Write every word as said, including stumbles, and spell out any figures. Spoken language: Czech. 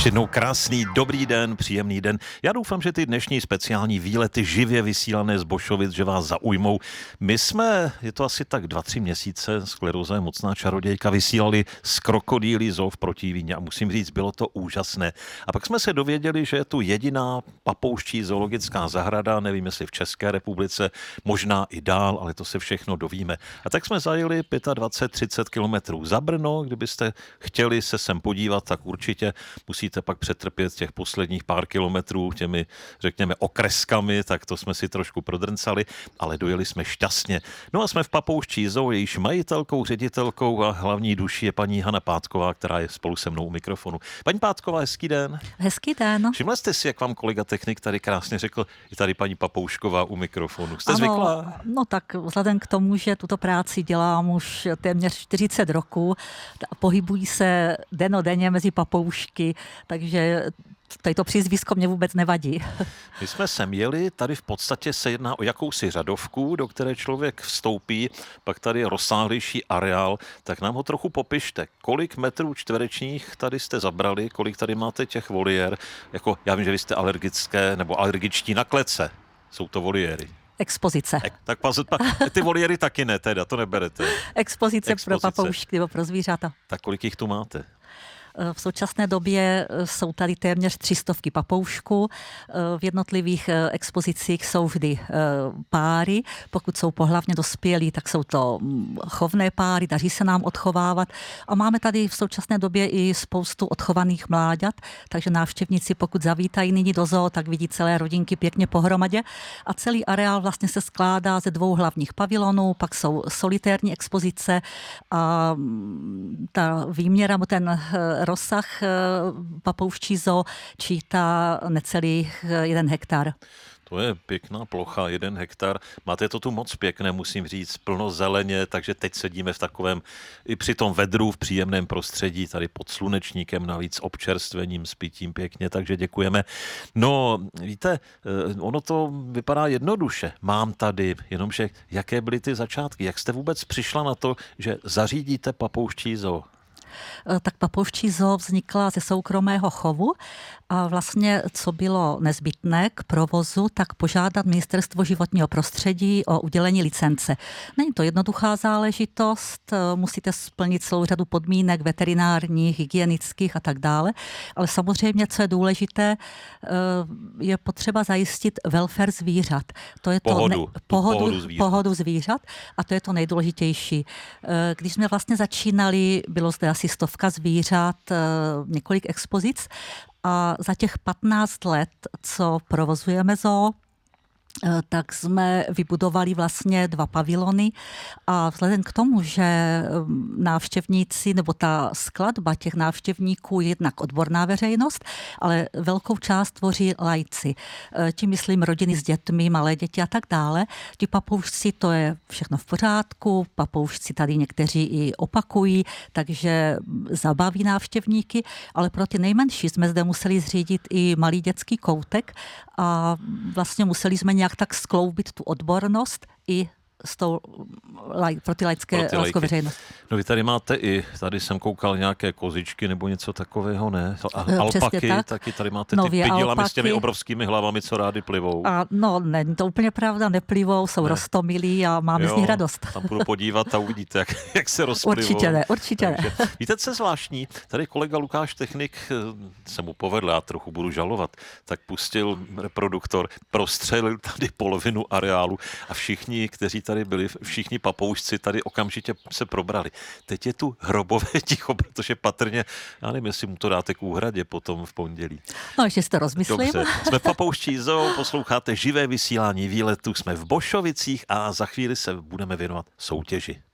Ještě jednou krásný, dobrý den, příjemný den. Já doufám, že ty dnešní speciální výlety živě vysílané z Bošovic, že vás zaujmou. My jsme, je to asi tak dva, tři měsíce, Skleróza je mocná čarodějka, vysílali z Krokodýlí zoo v Protívíně a musím říct, bylo to úžasné. A pak jsme se dověděli, že je tu jediná papouščí zoologická zahrada, nevím, jestli v České republice, možná i dál, ale to se všechno dovíme. A tak jsme zajeli dvacet pět třicet kilometrů za Brno, kdybyste chtěli se sem podívat, tak určitě musíte pak přetrpět těch posledních pár kilometrů těmi, řekněme, okreskami, tak to jsme si trošku prodrncali, ale dojeli jsme šťastně. No a jsme v papouščí zoo, jejíž majitelkou, ředitelkou a hlavní duší je paní Hana Pátková, která je spolu se mnou u mikrofonu. Paní Pátková, hezký den. Hezký den. Všimla jste si, jak vám kolega technik tady krásně řekl, je tady paní Papoušková u mikrofonu. Jste ano, zvyklá? No tak vzhledem k tomu, že tuto práci dělám už téměř čtyřicet roků, pohybují se dennodenně mezi papoušky, takže to přízvisko mě vůbec nevadí. My jsme sem jeli, tady v podstatě se jedná o jakousi řadovku, do které člověk vstoupí, pak tady je rozsáhlejší areál, tak nám ho trochu popište. Kolik metrů čtverečních tady jste zabrali, kolik tady máte těch voliér? Jako, já vím, že vy jste alergické nebo alergičtí na klece. Jsou to voliéry. Expozice. Ek, tak ty voliéry taky ne, teda, to neberete. Expozice, Expozice pro papoušky nebo pro zvířata. Tak kolik jich tu máte? V současné době jsou tady téměř tři stovky papoušků. V jednotlivých expozicích jsou vždy páry. Pokud jsou pohlavně dospělí, tak jsou to chovné páry, daří se nám odchovávat. A máme tady v současné době i spoustu odchovaných mláďat, takže návštěvníci, pokud zavítají nyní do zoo, tak vidí celé rodinky pěkně pohromadě. A celý areál vlastně se skládá ze dvou hlavních pavilonů, pak jsou solitérní expozice a ta výměra, ten rozsah papouščí zoo čítá necelý jeden hektar. To je pěkná plocha, jeden hektar. Máte to tu moc pěkné, musím říct, plno zeleně, takže teď sedíme v takovém, i při tom vedru, v příjemném prostředí, tady pod slunečníkem, navíc občerstvením, s pitím pěkně, takže děkujeme. No, víte, ono to vypadá jednoduše. Mám tady, jenomže jaké byly ty začátky? Jak jste vůbec přišla na to, že zařídíte papouščí zoo? Tak papouščí zoo vznikla ze soukromého chovu a vlastně, co bylo nezbytné k provozu, tak požádat Ministerstvo životního prostředí o udělení licence. Není to jednoduchá záležitost, musíte splnit celou řadu podmínek veterinárních, hygienických a tak dále, ale samozřejmě, co je důležité, je potřeba zajistit welfare zvířat. To je pohodu, to ne, pohodu, pohodu, zvířat. pohodu zvířat a to je to nejdůležitější. Když jsme vlastně začínali, bylo zde asi stovka zvířat, několik expozic a za těch patnáct let, co provozujeme zoo, tak jsme vybudovali vlastně dva pavilony a vzhledem k tomu, že návštěvníci nebo ta skladba těch návštěvníků je jednak odborná veřejnost, ale velkou část tvoří laici. Tím myslím rodiny s dětmi, malé děti a tak dále. Ti papoušci, to je všechno v pořádku, papoušci tady někteří i opakují, takže zabaví návštěvníky, ale pro ty nejmenší jsme zde museli zřídit i malý dětský koutek a vlastně museli jsme nějak tak skloubit tu odbornost i s tou, pro ty laické veřejnost. No vy tady máte i, tady jsem koukal nějaké kozičky nebo něco takového, ne? A alpaky, tak. Taky tady máte ty pidilami s těmi obrovskými hlavami, co rády plivou. A no, není to úplně pravda, neplivou, jsou ne. roztomilí a máme jo, z nich radost. Tam budu podívat a uvidíte, jak, jak se rozplivou. Určitě ne, určitě Takže, ne. Víte, co je zvláštní? Tady kolega Lukáš Technik, se mu povedl, já trochu budu žalovat, tak pustil reproduktor, prostřelil tady polovinu areálu a všichni, kteří tady byli, všichni papoušci tady okamžitě se probrali. Teď je tu hrobové ticho, protože patrně, já nevím, jestli mu to dáte k úhradě potom v pondělí. No, ještě si to rozmyslím. Dobře, jsme v papouščí zoo, posloucháte živé vysílání výletu, jsme v Bošovicích a za chvíli se budeme věnovat soutěži.